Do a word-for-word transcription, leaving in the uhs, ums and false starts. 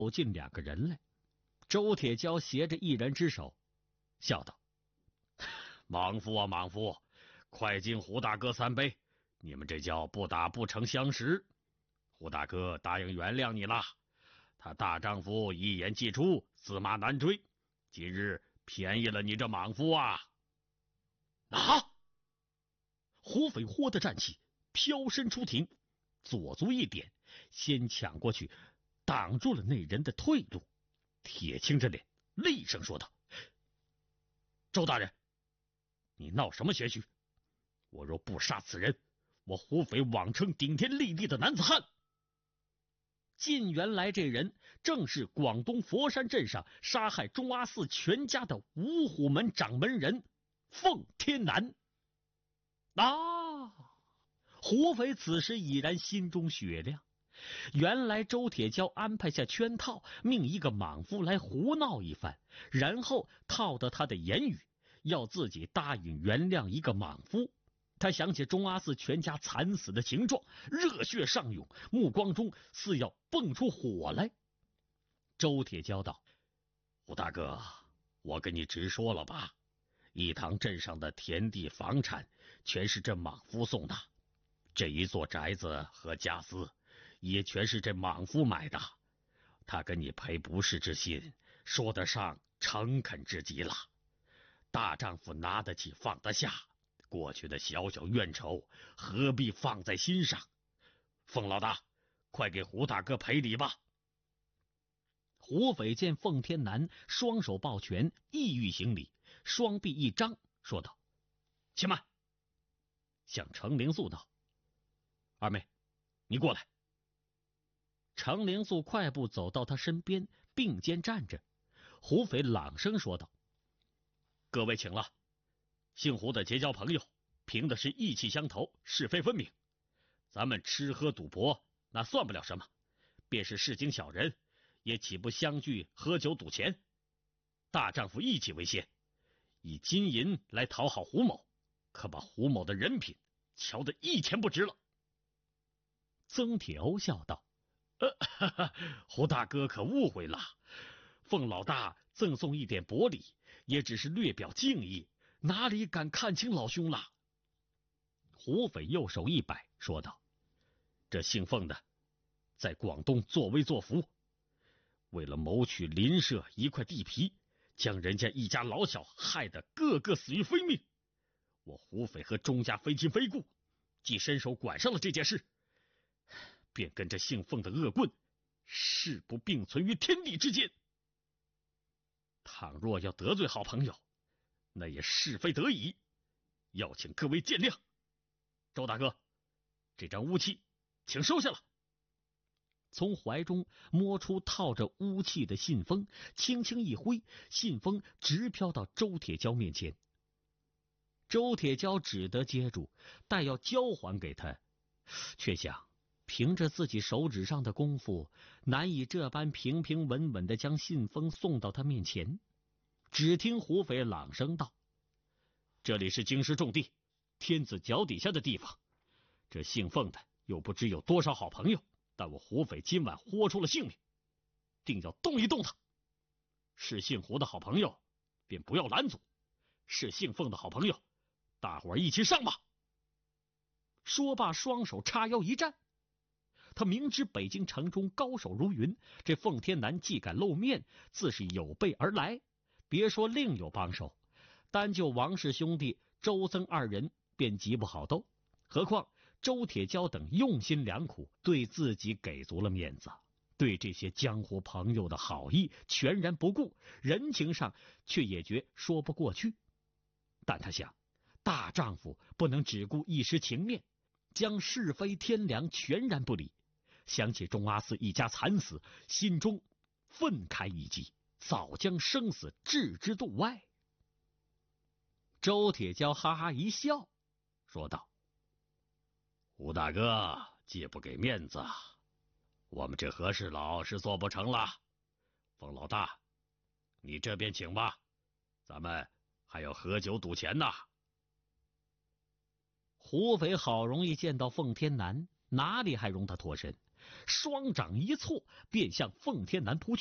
走进两个人来。周铁蛟携着一人之手，笑道：“莽夫啊，莽夫，快敬胡大哥三杯！你们这叫不打不成相识。胡大哥答应原谅你了，他大丈夫一言既出，驷马难追。今日便宜了你这莽夫啊！”啊！胡匪豁地站起，飘身出庭，左足一点，先抢过去，挡住了那人的退路。铁青着脸，厉声说道：“周大人，你闹什么玄虚？我若不杀此人，我胡匪枉称顶天立地的男子汉。”靳原来这人正是广东佛山镇上杀害钟阿四全家的五虎门掌门人奉天南。啊！胡匪此时已然心中雪亮。原来周铁蛟安排下圈套，命一个莽夫来胡闹一番，然后套得他的言语，要自己答应原谅一个莽夫。他想起钟阿四全家惨死的情状，热血上涌，目光中似要蹦出火来。周铁蛟道：“胡大哥，我跟你直说了吧，一堂镇上的田地房产全是这莽夫送的，这一座宅子和家私也全是这莽夫买的。他跟你赔不是之心，说得上诚恳之极了。大丈夫拿得起放得下，过去的小小怨仇何必放在心上？凤老大，快给胡大哥赔礼吧！”胡匪见奉天南双手抱拳，意欲行礼，双臂一张，说道：“且慢！”向程灵素道：“二妹，你过来。”程灵素快步走到他身边，并肩站着。胡匪朗声说道：“各位请了，姓胡的结交朋友，凭的是义气相投，是非分明。咱们吃喝赌博那算不了什么，便是市井小人，也岂不相聚喝酒赌钱？大丈夫义气为先，以金银来讨好胡某，可把胡某的人品瞧得一钱不值了。”曾铁欧笑道：“呃，哈哈，胡大哥可误会了，奉老大赠送一点薄礼，也只是略表敬意，哪里敢看清老兄了？”胡匪右手一摆，说道：“这姓奉的在广东作威作福，为了谋取邻舍一块地皮，将人家一家老小害得个个死于非命。我胡匪和钟家非亲非故，既伸手管上了这件事，便跟这姓奉的恶棍誓不并存于天地之间。倘若要得罪好朋友，那也是非得已，要请各位见谅。周大哥，这张乌契请收下了。”从怀中摸出套着乌契的信封，轻轻一挥，信封直飘到周铁蛟面前。周铁蛟只得接住，待要交还给他，却想凭着自己手指上的功夫，难以这般平平稳稳地将信封送到他面前。只听胡匪朗声道：“这里是京师重地，天子脚底下的地方，这姓奉的又不知有多少好朋友，但我胡匪今晚豁出了性命，定要动一动他。是姓胡的好朋友，便不要拦阻；是姓奉的好朋友，大伙儿一起上吧。”说罢，双手叉腰一站。他明知北京城中高手如云，这奉天南既敢露面，自是有备而来。别说另有帮手，单就王氏兄弟周曾二人便极不好斗，何况周铁蛟等用心良苦，对自己给足了面子，对这些江湖朋友的好意全然不顾，人情上却也觉说不过去。但他想，大丈夫不能只顾一时情面，将是非天良全然不理。想起钟阿四一家惨死，心中愤慨已极，早将生死置之度外。周铁蛟哈哈一笑，说道：“胡大哥既不给面子，我们这和事佬是做不成了。冯老大，你这边请吧，咱们还要喝酒赌钱呢。”胡匪好容易见到奉天南，哪里还容他脱身？ 双掌一错，便向奉天南扑去。